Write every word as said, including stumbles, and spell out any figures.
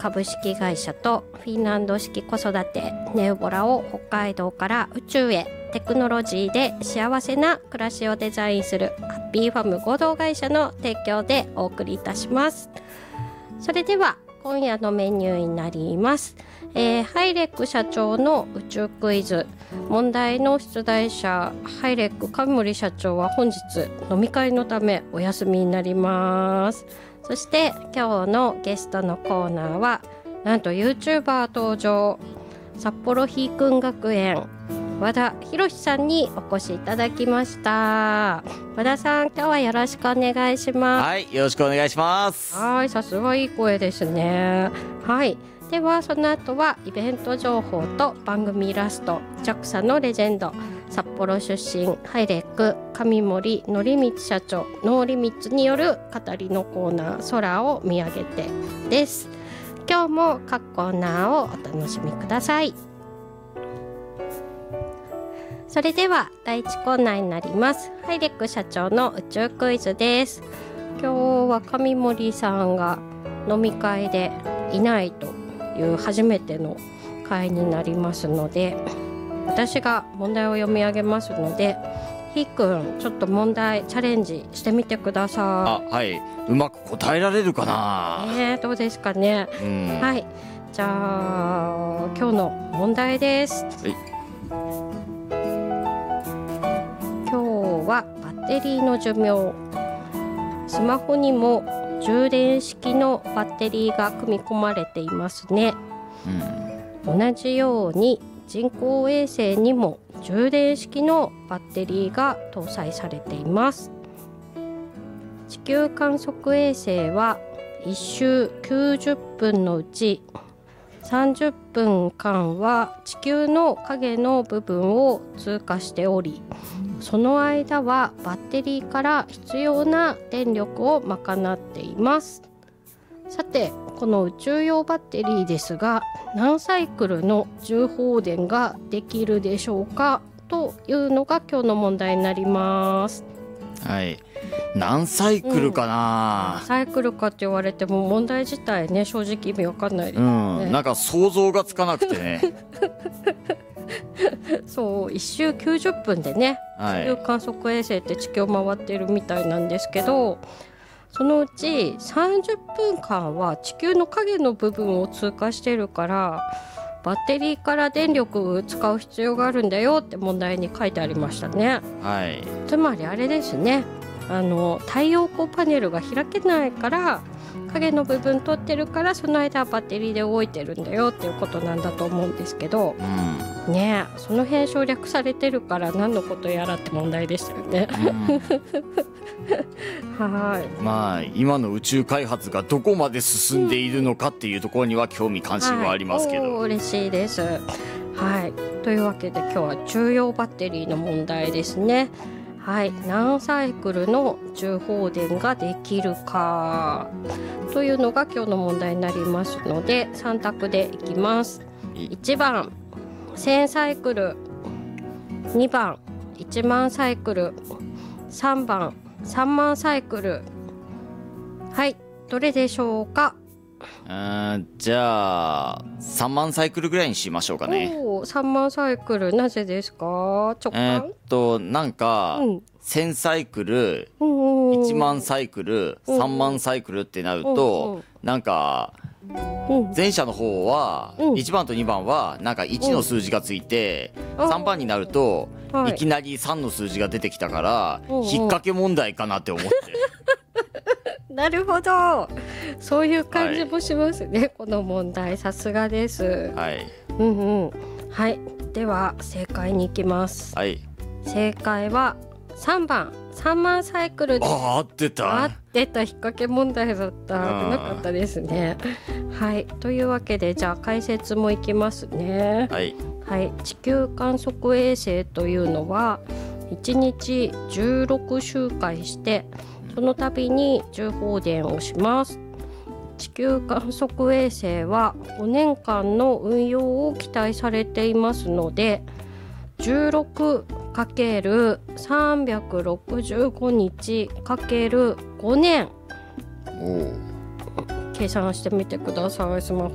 株式会社とフィンランド式子育てネウボラを北海道から宇宙へテクノロジーで幸せな暮らしをデザインするハッピーファム合同会社の提供でお送りいたします。それでは今夜のメニューになります。えー、ハイレック社長の宇宙クイズ。問題の出題者ハイレック上森社長は本日飲み会のためお休みになります。そして今日のゲストのコーナーはなんと YouTuber 登場、札幌ひーくん学園和田博さんにお越しいただきました。和田さん、今日はよろしくお願いします。 はい、よろしくお願いします。 はい、さすがいい声ですね。はい、ではその後はイベント情報と番組イラスト、 ジャクサ のレジェンド札幌出身ハイレック上森則光社長ノーリミッツによる語りのコーナー空を見上げてです。今日も各コーナーをお楽しみください。それではだいいちコーナーになります。ハイレック社長の宇宙クイズです。今日は上森さんが飲み会でいないという初めての会になりますので、私が問題を読み上げますので、ひーくんちょっと問題チャレンジしてみてください。あ、はい、うまく答えられるかな。 えー、どうですかね。 うん、 はい、じゃあ今日の問題です。 はい、 今日はバッテリーの寿命。スマホにも充電式のバッテリーが組み込まれていますね。うん、同じように人工衛星にも充電式のバッテリーが搭載されています。地球観測衛星はいっ周きゅうじゅっぷんのうちさんじゅっぷんかんは地球の影の部分を通過しており、その間はバッテリーから必要な電力を賄っています。さて、この宇宙用バッテリーですが、何サイクルの充放電ができるでしょうかというのが今日の問題になります。 はい、何サイクルかな、 うん、サイクルかって言われても問題自体ね、正直意味わかんないですね。 うん、なんか想像がつかなくてねそう、いっ周きゅうじゅっぷんでね、 はい、 地球観測衛星って地球を回ってるみたいなんですけど、そのうちさんじゅっぷんかんは地球の影の部分を通過してるから、バッテリーから電力を使う必要があるんだよって問題に書いてありましたね。 はい、 つまりあれですね、あの太陽光パネルが開けないから影の部分取ってるから、その間はバッテリーで動いてるんだよっていうことなんだと思うんですけど、うん、ねえ、その辺省略されてるから何のことやらって問題でしたよね。うん、はい、まあ今の宇宙開発がどこまで進んでいるのかっていうところには興味関心はありますけど、 はい、嬉しいです。はい、というわけで今日は重要バッテリーの問題ですね。はい、何サイクルの充放電ができるかというのが今日の問題になりますので、さん択でいきます。いちばんせんサイクル、にばんいちまんサイクル、さんばんさんまんサイクル。はい、どれでしょうか。 あ、じゃあさんまんサイクルぐらいにしましょうかね。 おー、さんまんサイクル、なぜですか。直感。 えー、っとなんか、うん、せんサイクル、いちまんサイクル、さんまんサイクルってなると、なんか前者の方は、うん、いちばんとにばんはなんかいちの数字がついて、うん、さんばんになると、はい、いきなりさんの数字が出てきたから、うんうん、引っ掛け問題かなって思ってなるほど、そういう感じもしますね、はい、この問題さすがです。 はい、 うんうん、はい、では正解に行きます。 はい、 正解はさんばんさんまんサイクルです。 あ、合ってた合ってた、引っ掛け問題だった。危なかったですね。はい、というわけでじゃあ解説もいきますね。 はい、 はい、地球観測衛星というのはいちにちじゅうろくしゅうかいしてその度に充放電をします。地球観測衛星はごねんかんの運用を期待されていますので じゅうろくかけるさんびゃくろくじゅうごにちかけるごねん計算してみてください。スマホ